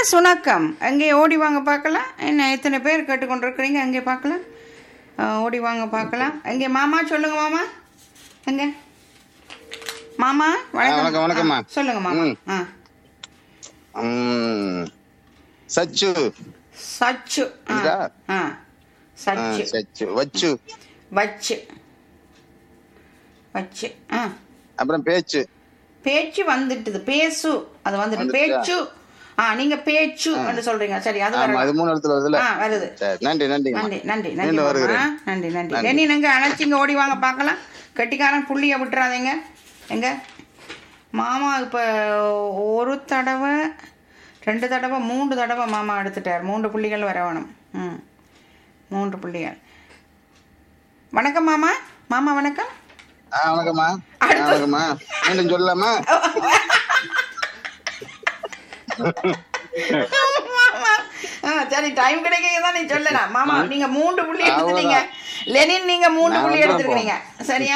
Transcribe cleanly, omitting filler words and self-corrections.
சுணக்கம். அங்கே ஓடி வாங்க பார்க்கலாம். என்ன எத்தனை பேர் கேட்டுக்கொண்டிருக்கிறீங்க? அங்கே பார்க்கலாம். ஓடி வாங்க பார்க்கலாம். அங்கே மாமா சொல்லுங்க மாமா. எங்க மாமா? வணக்கம் வணக்கம்மா. சொல்லுங்க மாமா. சச்சு சச்சு சச்சு சச்சு வச்சு வச்சு வச்சு அப்புறம் பேச்சு பேச்சு வந்துட்டுது. பேசு அது வந்துட்டு பேச்சு. நீங்க பேச்சு என்று சொல்றீங்க. சரி, அது அது மூணு இடத்துல வருதுல. வருது. நன்றி நன்றி நன்றி நன்றி நன்றி நன்றி நன்றி. லெனி நீங்க அழைச்சிங்க ஓடி வாங்க பார்க்கலாம். கட்டிக்காரன் புள்ளிய விட்டுறாதீங்க. எங்க மாமா இப்ப ஒரு தடவை 2 தடவை 3 தடவை மாமா எடுத்துட்டார். 3 புள்ளிகள் வர வேணும். 3 புள்ளிகள். வணக்கம் மாமா. மாமா வணக்கம். வணக்கம்மா. வணக்கம்மா. மீண்டும் சொல்லலாமா? சரி, டைம் கிடைக்கதான் நீ சொல்லலாம் மாமா. நீங்க 3 புள்ளி எடுத்துட்டீங்க. லெனின் நீங்க 3 புள்ளி எடுத்துருக்கீங்க. சரியா?